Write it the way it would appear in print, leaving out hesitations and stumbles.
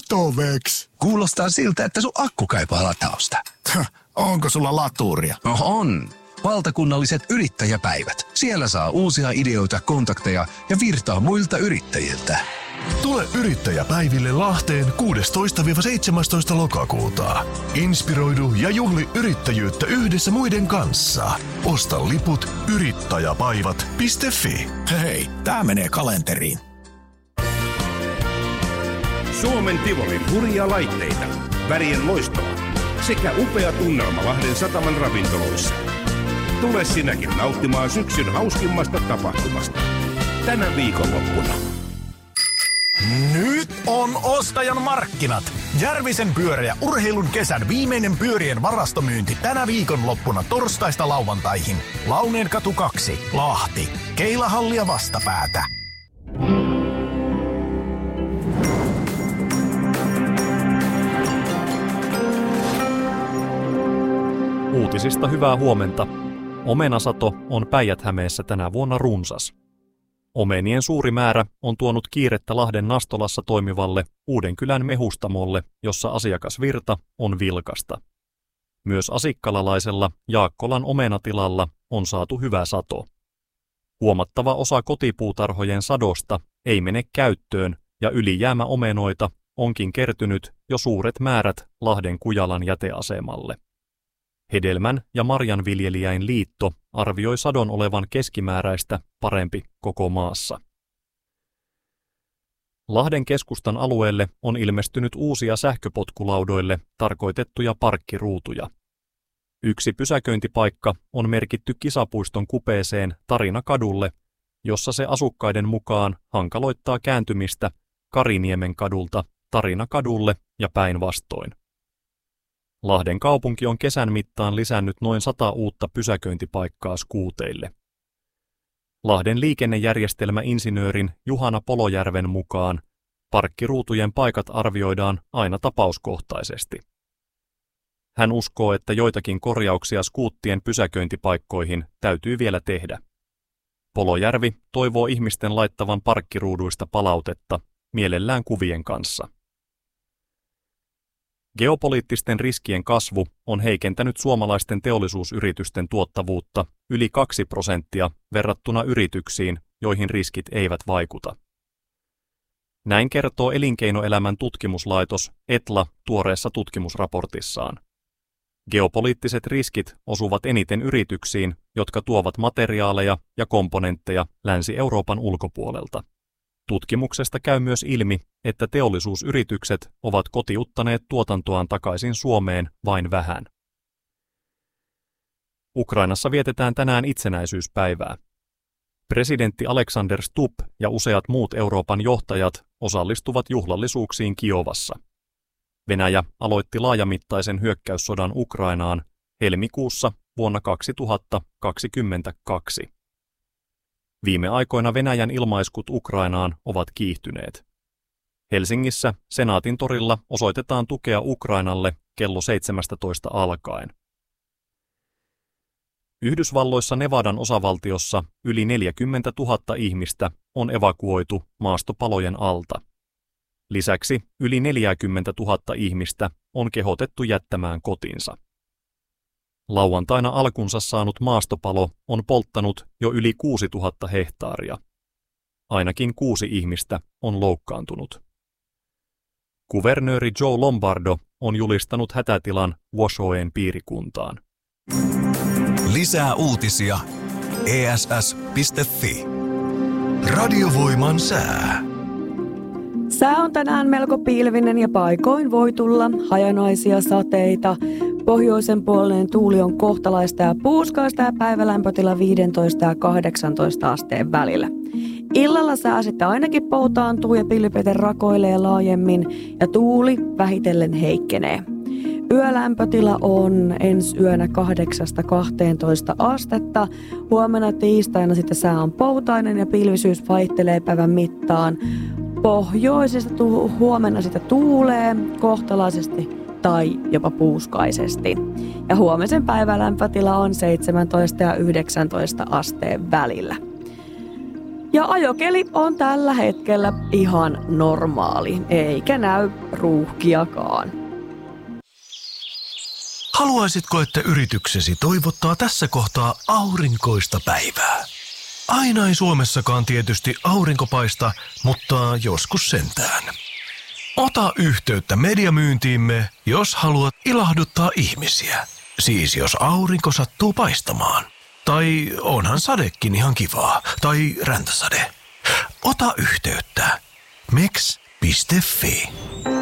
Tovex. Kuulostaa siltä, että sun akku kaipaa latausta. Onko sulla laturia? On. Valtakunnalliset yrittäjäpäivät. Siellä saa uusia ideoita, kontakteja ja virtaa muilta yrittäjiltä. Tule yrittäjäpäiville Lahteen 16-17 lokakuuta. Inspiroidu ja juhli yrittäjyyttä yhdessä muiden kanssa. Osta liput yrittäjäpäivät.fi. Hei, tää menee kalenteriin. Suomen Tivolin hurjia laitteita, värien loistoa sekä upea tunnelma Lahden sataman ravintoloissa. Tule sinäkin nauttimaan syksyn hauskimmasta tapahtumasta. Tänä viikonloppuna. Nyt on ostajan markkinat. Järvisen pyörä- urheilun kesän viimeinen pyörien varastomyynti tänä viikonloppuna torstaista lauantaihin. Launeenkatu 2, Lahti. Keilahallia vastapäätä. Uutisista hyvää huomenta. Omenasato on Päijät-Hämeessä tänä vuonna runsas. Omenien suuri määrä on tuonut kiirettä Lahden Nastolassa toimivalle Uudenkylän mehustamolle, jossa asiakasvirta on vilkasta. Myös asikkalalaisella Jaakkolan omenatilalla on saatu hyvä sato. Huomattava osa kotipuutarhojen sadosta ei mene käyttöön ja ylijäämäomenoita onkin kertynyt jo suuret määrät Lahden Kujalan jäteasemalle. Hedelmän- ja marjanviljelijäin liitto arvioi sadon olevan keskimääräistä parempi koko maassa. Lahden keskustan alueelle on ilmestynyt uusia sähköpotkulaudoille tarkoitettuja parkkiruutuja. Yksi pysäköintipaikka on merkitty kisapuiston kupeeseen Tarinakadulle, jossa se asukkaiden mukaan hankaloittaa kääntymistä Kariniemen kadulta Tarinakadulle ja päinvastoin. Lahden kaupunki on kesän mittaan lisännyt noin 100 uutta pysäköintipaikkaa skuuteille. Lahden liikennejärjestelmäinsinöörin Juhana Polojärven mukaan parkkiruutujen paikat arvioidaan aina tapauskohtaisesti. Hän uskoo, että joitakin korjauksia skuuttien pysäköintipaikkoihin täytyy vielä tehdä. Polojärvi toivoo ihmisten laittavan parkkiruuduista palautetta, mielellään kuvien kanssa. Geopoliittisten riskien kasvu on heikentänyt suomalaisten teollisuusyritysten tuottavuutta yli 2% verrattuna yrityksiin, joihin riskit eivät vaikuta. Näin kertoo elinkeinoelämän tutkimuslaitos ETLA tuoreessa tutkimusraportissaan. Geopoliittiset riskit osuvat eniten yrityksiin, jotka tuovat materiaaleja ja komponentteja Länsi-Euroopan ulkopuolelta. Tutkimuksesta käy myös ilmi, että teollisuusyritykset ovat kotiuttaneet tuotantoaan takaisin Suomeen vain vähän. Ukrainassa vietetään tänään itsenäisyyspäivää. Presidentti Alexander Stubb ja useat muut Euroopan johtajat osallistuvat juhlallisuuksiin Kiovassa. Venäjä aloitti laajamittaisen hyökkäyssodan Ukrainaan helmikuussa vuonna 2022. Viime aikoina Venäjän ilmaiskut Ukrainaan ovat kiihtyneet. Helsingissä Senaatin torilla osoitetaan tukea Ukrainalle kello 17 alkaen. Yhdysvalloissa Nevadan osavaltiossa yli 40 000 ihmistä on evakuoitu maastopalojen alta. Lisäksi yli 40 000 ihmistä on kehotettu jättämään kotinsa. Lauantaina alkunsa saanut maastopalo on polttanut jo yli 6 000 hehtaaria. Ainakin 6 ihmistä on loukkaantunut. Kuvernööri Joe Lombardo on julistanut hätätilan Washoen piirikuntaan. Lisää uutisia ess.fi. Radiovoiman sää. Sää on tänään melko pilvinen ja paikoin voi tulla hajanaisia sateita. Pohjoisen puoleinen tuuli on kohtalaista ja puuskaista ja päivälämpötila 15 ja 18 asteen välillä. Illalla sää sitten ainakin poutaantuu ja pilvipete rakoilee laajemmin ja tuuli vähitellen heikkenee. Yölämpötila on ensi yönä 8-12 astetta. Huomenna tiistaina sitten sää on poutainen ja pilvisyys vaihtelee päivän mittaan. Pohjoisesta huomenna sitä tuulee kohtalaisesti tai jopa puuskaisesti. Ja huomisen päivän lämpötila on 17 ja 19 asteen välillä. Ja ajokeli on tällä hetkellä ihan normaali, eikä näy ruuhkiakaan. Haluaisitko, että yrityksesi toivottaa tässä kohtaa aurinkoista päivää? Aina ei Suomessakaan tietysti aurinko paista, mutta joskus sentään. Ota yhteyttä mediamyyntiimme, jos haluat ilahduttaa ihmisiä. Siis jos aurinko sattuu paistamaan. Tai onhan sadekin ihan kivaa. Tai räntäsade. Ota yhteyttä. meks.fi